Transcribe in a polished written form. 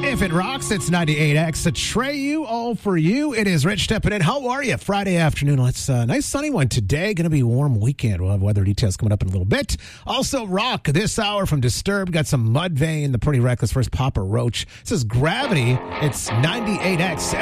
If it rocks, it's 98X. Atreyu, all for you. It is Rich stepping in. How are you? Friday afternoon. Let's nice sunny one today. Going to be a warm weekend. We'll have weather details coming up in a little bit. Also, rock this hour from Disturbed. Got some Mudvayne, the Pretty Reckless, first Papa Roach. This is Gravity. It's 98X.